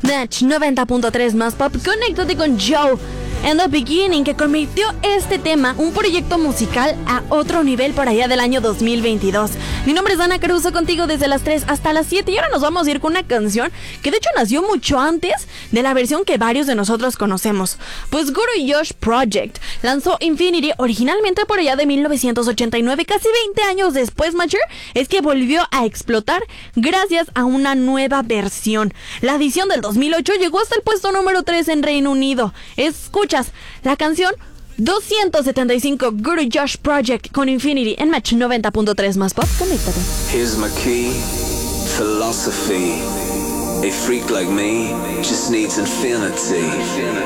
Match 90.3 más pop, conéctate con Joe and the Beginning, que convirtió este tema, un proyecto musical, a otro nivel por allá del año 2022. Mi nombre es Ana Caruso, contigo desde las 3 hasta las 7, y ahora nos vamos a ir con una canción que de hecho nació mucho antes de la versión que varios de nosotros conocemos. Pues Guru Josh Project lanzó Infinity originalmente por allá de 1989, casi 20 años después, Mature, es que volvió a explotar gracias a una nueva versión. La edición del 2008 llegó hasta el puesto número 3 en Reino Unido. Escuchas la canción 275, Guru Josh Project con Infinity en Match 90.3 más pop. Conéctate. Here's my key, philosophy. A freak like me just needs infinity.